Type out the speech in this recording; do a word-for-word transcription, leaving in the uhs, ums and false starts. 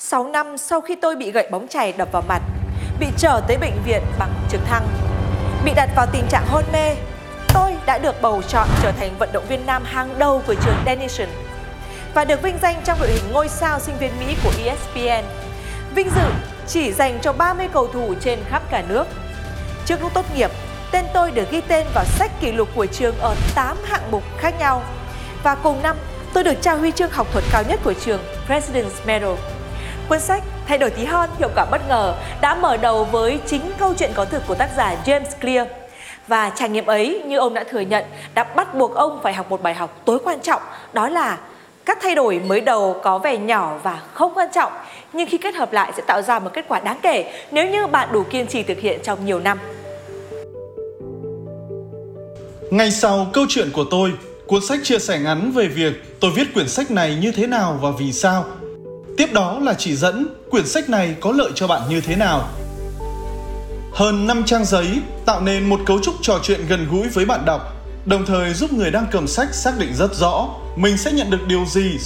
sáu năm sau khi tôi bị gậy bóng chày đập vào mặt, bị trở tới bệnh viện bằng trực thăng, bị đặt vào tình trạng hôn mê, tôi đã được bầu chọn trở thành vận động viên nam hàng đầu của trường Denison và được vinh danh trong đội hình ngôi sao sinh viên Mỹ của E S P N. Vinh dự chỉ dành cho ba mươi cầu thủ trên khắp cả nước. Trước lúc tốt nghiệp, tên tôi được ghi tên vào sách kỷ lục của trường ở tám hạng mục khác nhau. Và cùng năm, tôi được trao huy chương học thuật cao nhất của trường, President's Medal. Cuốn sách Thay đổi tí hon, hiệu quả bất ngờ đã mở đầu với chính câu chuyện có thực của tác giả James Clear. Và trải nghiệm ấy, như ông đã thừa nhận, đã bắt buộc ông phải học một bài học tối quan trọng, đó là các thay đổi mới đầu có vẻ nhỏ và không quan trọng, nhưng khi kết hợp lại sẽ tạo ra một kết quả đáng kể nếu như bạn đủ kiên trì thực hiện trong nhiều năm. Ngay sau câu chuyện của tôi, cuốn sách chia sẻ ngắn về việc tôi viết quyển sách này như thế nào và vì sao. Tiếp đó là chỉ dẫn quyển sách này có lợi cho bạn như thế nào. Hơn năm trang giấy tạo nên một cấu trúc trò chuyện gần gũi với bạn đọc, đồng thời giúp người đang cầm sách xác định rất rõ mình sẽ nhận được điều gì